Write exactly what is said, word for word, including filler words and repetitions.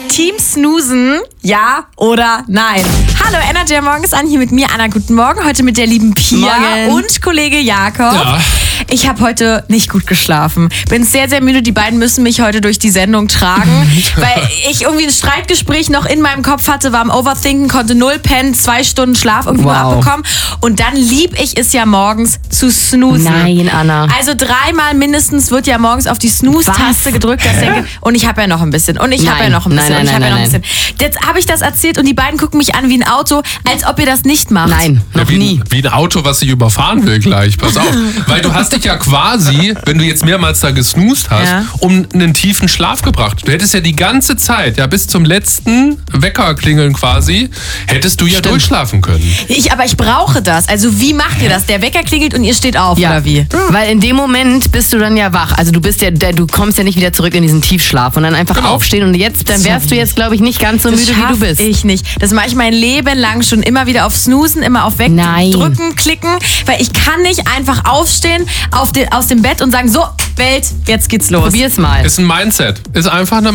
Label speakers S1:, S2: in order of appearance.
S1: Team Snoozen, ja oder nein? Hallo, Energy am Morgen ist an, hier mit mir, Anna, guten Morgen. Heute mit der lieben Pia
S2: Morgen.
S1: und Kollege Jakob.
S3: Ja.
S1: Ich habe heute nicht gut geschlafen. Bin sehr, sehr müde. Die beiden müssen mich heute durch die Sendung tragen, weil ich irgendwie ein Streitgespräch noch in meinem Kopf hatte, war am Overthinken, konnte null pennen, zwei Stunden Schlaf irgendwie
S2: Wow.
S1: nur abbekommen. Und dann lieb ich es ja morgens zu snoozen.
S2: Nein, Anna.
S1: Also dreimal mindestens wird ja morgens auf die Snooze-Taste
S2: Was?
S1: gedrückt. Das denke, und ich habe ja noch ein bisschen. Und ich habe ja
S2: Nein.
S1: noch ein bisschen.
S2: Nein,
S1: und ich
S2: nein,
S1: habe ja noch
S2: nein,
S1: ein bisschen. Jetzt habe ich das erzählt und die beiden gucken mich an wie ein Auto, als ob ihr das nicht macht.
S2: Nein, noch
S3: Ja, wie,
S2: nie.
S3: ein, wie ein Auto, was sich überfahren will gleich. Pass auf. Weil du hast dich ja quasi, wenn du jetzt mehrmals da gesnoozt hast,
S1: Ja.
S3: um einen tiefen Schlaf gebracht. Du hättest ja die ganze Zeit, ja bis zum letzten Weckerklingeln quasi, hättest du ja
S2: Stimmt.
S3: durchschlafen können.
S1: Ich, aber ich brauche das. Also wie macht ihr das? Der Wecker klingelt und ihr steht auf,
S2: Ja,
S1: oder wie?
S2: weil in dem Moment bist du dann ja wach. Also du bist ja, du kommst ja nicht wieder zurück in diesen Tiefschlaf und dann einfach
S3: Genau.
S2: aufstehen und jetzt, dann wärst du jetzt, glaube ich, nicht ganz so
S1: Das
S2: müde, wie du
S1: schaff
S2: bist.
S1: ich nicht. Das mache ich mein Leben lang schon. Immer wieder auf Snoozen, immer auf
S2: Nein.
S1: Wegdrücken, klicken. Weil ich kann nicht einfach aufstehen auf den, aus dem Bett und sagen, so, Welt, jetzt geht's los.
S2: Probier's mal.
S3: Ist ein Mindset. Ist einfach eine